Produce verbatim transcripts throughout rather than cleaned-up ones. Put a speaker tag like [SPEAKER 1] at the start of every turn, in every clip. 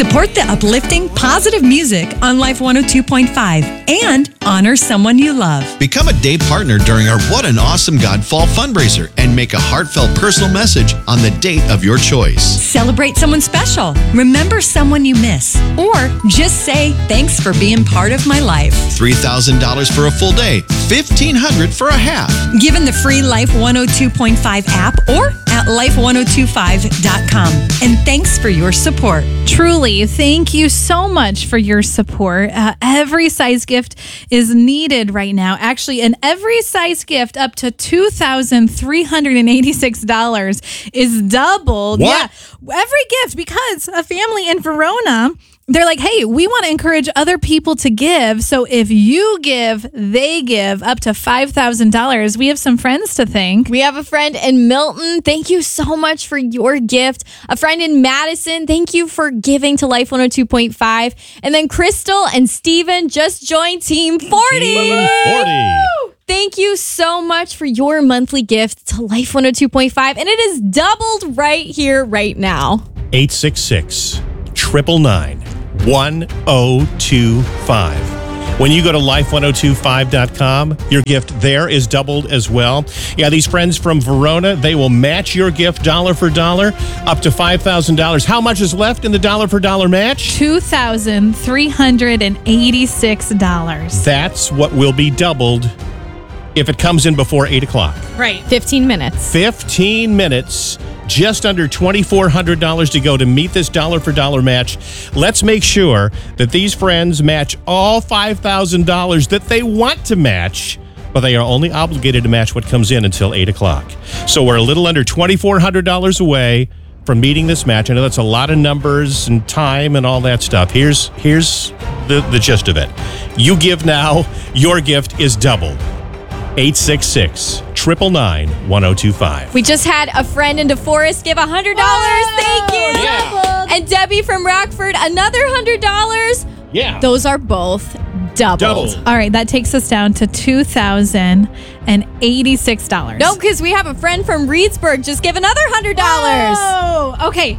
[SPEAKER 1] Support the uplifting, positive music on Life one oh two point five and honor someone you love.
[SPEAKER 2] Become a day partner during our What an Awesome God Fall fundraiser and make a heartfelt personal message on the date of your choice.
[SPEAKER 1] Celebrate someone special. Remember someone you miss. Or just say, thanks for being part of my life.
[SPEAKER 2] three thousand dollars for a full day, fifteen hundred dollars for a half.
[SPEAKER 1] Given the free Life one oh two point five app or at life ten twenty-five dot com. And thanks for your support.
[SPEAKER 3] Truly, thank you so much for your support. Uh, every size gift is needed right now. Actually, an every size gift up to two thousand three hundred eighty-six dollars is doubled.
[SPEAKER 4] What?
[SPEAKER 3] Yeah, every gift, because a family in Verona, they're like, hey, we want to encourage other people to give. So if you give, they give up to five thousand dollars. We have some friends to thank.
[SPEAKER 5] We have a friend in Milton. Thank you so much for your gift. A friend in Madison. Thank you for giving to Life one oh two point five. And then Crystal and Steven just joined Team forty.
[SPEAKER 4] Team forty.
[SPEAKER 5] Thank you so much for your monthly gift to Life one oh two point five. And it is doubled right here, right now.
[SPEAKER 4] eight six six, nine nine nine, one oh two five. When you go to life ten twenty-five dot com, your gift there is doubled as well. Yeah, these friends from Verona, they will match your gift dollar for dollar up to five thousand dollars. How much is left in the dollar for dollar match?
[SPEAKER 3] two thousand three hundred eighty-six dollars.
[SPEAKER 4] That's what will be doubled if it comes in before eight o'clock.
[SPEAKER 3] Right.
[SPEAKER 5] fifteen minutes.
[SPEAKER 4] fifteen minutes. Just under twenty-four hundred dollars to go to meet this dollar for dollar match. Let's make sure that these friends match all five thousand dollars that they want to match, but they are only obligated to match what comes in until eight o'clock. So we're a little under twenty-four hundred dollars away from meeting this match. I know that's a lot of numbers and time and all that stuff. Here's, here's the, the gist of it. You give now, your gift is doubled. eight six six, nine nine nine, one oh two five.
[SPEAKER 5] We just had a friend in DeForest give one hundred dollars. Thank you.
[SPEAKER 4] Yeah.
[SPEAKER 5] And Debbie from Rockford, another one hundred dollars.
[SPEAKER 4] Yeah.
[SPEAKER 5] Those are both doubled.
[SPEAKER 4] Doubled.
[SPEAKER 3] All right, that takes us down to two thousand eighty-six dollars.
[SPEAKER 5] No, because we have a friend from Reedsburg just give another one hundred dollars.
[SPEAKER 3] Oh, okay.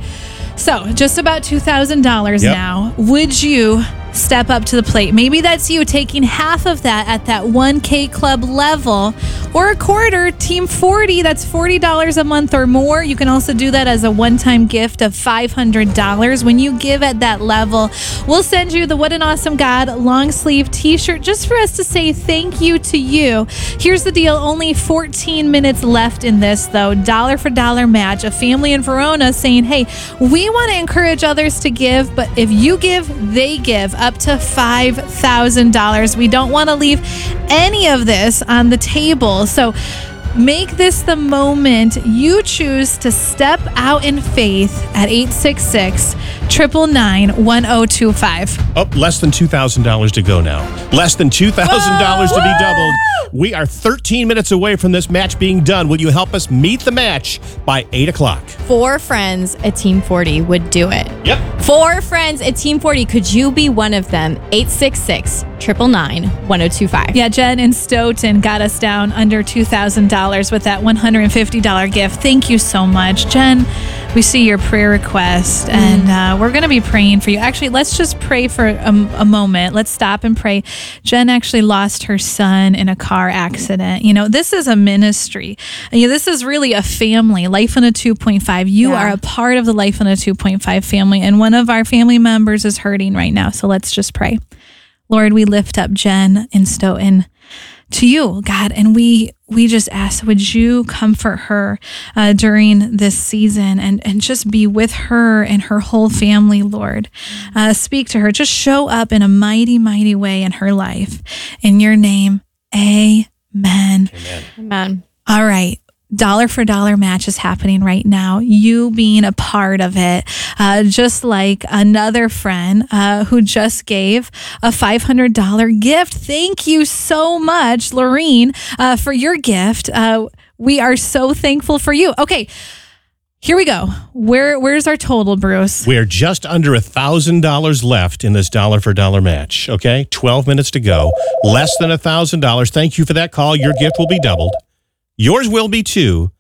[SPEAKER 3] So just about two thousand dollars
[SPEAKER 4] Yep.
[SPEAKER 3] now. Would you step up to the plate? Maybe that's you taking half of that at that one K club level, or a quarter. Team forty, that's forty dollars a month or more. You can also do that as a one-time gift of five hundred dollars. When you give at that level, we'll send you the What an Awesome God long sleeve t-shirt just for us to say thank you to you. Here's the deal. Only fourteen minutes left in this, though. Dollar for dollar match. A family in Verona saying, hey, we want to encourage others to give, but if you give, they give. Up to five thousand dollars. We don't want to leave any of this on the table. So make this the moment you choose to step out in faith at eight six six, nine nine nine, one oh two five.
[SPEAKER 4] Oh, less than two thousand dollars to go now. Less than two thousand dollars to be doubled. We are thirteen minutes away from this match being done. Will you help us meet the match by eight o'clock?
[SPEAKER 5] Four friends at Team forty would do it.
[SPEAKER 4] Yep.
[SPEAKER 5] Four friends at Team forty. Could you be one of them? eight six six, nine nine nine, one oh two five.
[SPEAKER 3] Yeah, Jen in Stoughton got us down under two thousand dollars with that one hundred fifty dollars gift. Thank you so much. Jen, we see your prayer request, and uh, we're going to be praying for you. Actually, let's just pray for a, a moment. Let's stop and pray. Jen actually lost her son in a car accident. You know, this is a ministry. You know, this is really a family. Life in a two point five. You
[SPEAKER 5] Yeah.
[SPEAKER 3] are a part of the Life in a two point five family, and one of our family members is hurting right now. So let's just pray. Lord, we lift up Jen in Stoughton to you, God, and we we just ask, would you comfort her uh, during this season, and, and just be with her and her whole family, Lord. Uh, speak to her. Just show up in a mighty, mighty way in her life. In your name, amen.
[SPEAKER 4] Amen.
[SPEAKER 5] Amen.
[SPEAKER 3] All right. Dollar for dollar match is happening right now. You being a part of it, uh, just like another friend uh, who just gave a five hundred dollars gift. Thank you so much, Lorene, uh, for your gift. Uh, we are so thankful for you. Okay, here we go. Where Where's our total, Bruce?
[SPEAKER 4] We are just under one thousand dollars left in this dollar for dollar match, okay? twelve minutes to go. Less than one thousand dollars. Thank you for that call. Your gift will be doubled. Yours will be too.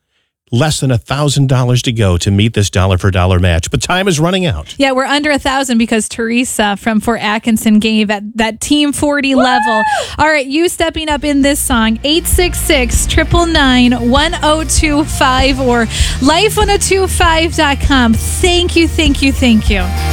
[SPEAKER 4] Less than one thousand dollars to go to meet this dollar for dollar match. But time is running out.
[SPEAKER 3] Yeah, we're under a thousand because Teresa from Fort Atkinson gave at that Team forty Woo! Level. All right, you stepping up in this song, eight six six, nine nine nine, one oh two five or life ten twenty-five dot com. Thank you, thank you, thank you.